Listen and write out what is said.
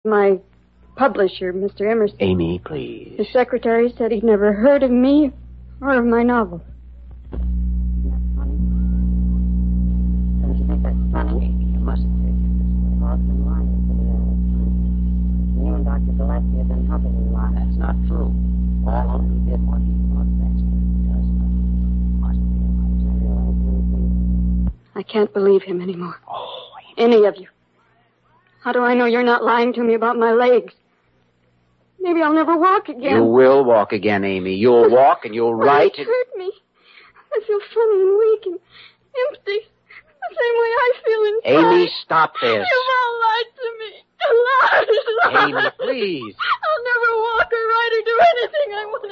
My publisher, Mr. Emerson. Amy, please. The secretary said he'd never heard of me or of my novel. Isn't that funny? Don't you think that's funny? You mustn't take it this way. Boston line has been you and Dr. Gillespie have been helping me a lot. That's not true. All only did what he thought best, but he does nothing. Must realize that. I realize anything. I can't believe him anymore. Oh, Any of you. How do I know you're not lying to me about my legs? Maybe I'll never walk again. you will walk again, Amy. You'll walk and you'll write. It hurt me. I feel funny and weak and empty. The same way I feel inside. Amy, stop this. You've all lied to me. Lies. Amy, please. I'll never walk or write or do anything I want